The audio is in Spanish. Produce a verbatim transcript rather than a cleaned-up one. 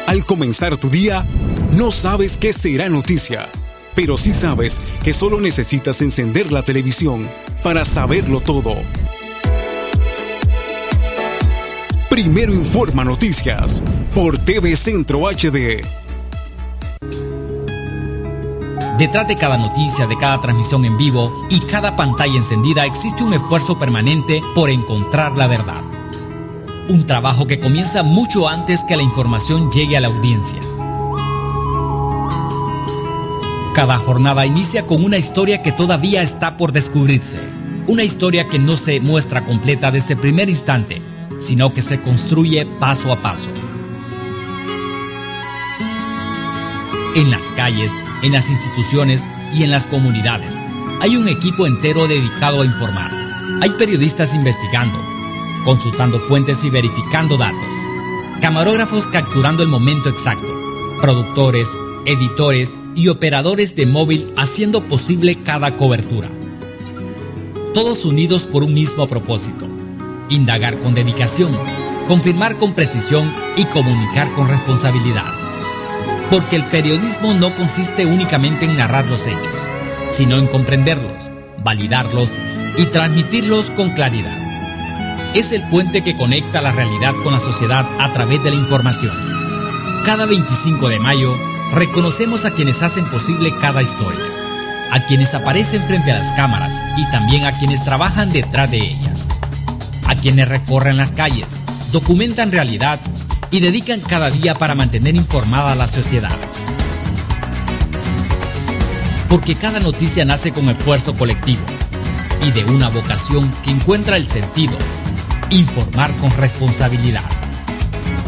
Al comenzar tu día, no sabes qué será noticia, pero sí sabes que solo necesitas encender la televisión para saberlo todo. Primero Informa Noticias por T V Centro H D. Detrás de cada noticia, de cada transmisión en vivo y cada pantalla encendida existe un esfuerzo permanente por encontrar la verdad. Un trabajo que comienza mucho antes que la información llegue a la audiencia. Cada jornada inicia con una historia que todavía está por descubrirse. Una historia que no se muestra completa desde el primer instante, sino que se construye paso a paso. En las calles, en las instituciones y en las comunidades, hay un equipo entero dedicado a informar. Hay periodistas investigando, consultando fuentes y verificando datos. Camarógrafos capturando el momento exacto. Productores, editores y operadores de móvil haciendo posible cada cobertura. Todos unidos por un mismo propósito: indagar con dedicación, confirmar con precisión y comunicar con responsabilidad. Porque el periodismo no consiste únicamente en narrar los hechos, sino en comprenderlos, validarlos y transmitirlos con claridad. Es el puente que conecta la realidad con la sociedad a través de la información. Cada veinticinco de mayo reconocemos a quienes hacen posible cada historia, a quienes aparecen frente a las cámaras y también a quienes trabajan detrás de ellas, a quienes recorren las calles, documentan realidad y dedican cada día para mantener informada a la sociedad. Porque cada noticia nace con esfuerzo colectivo y de una vocación que encuentra el sentido: informar con responsabilidad.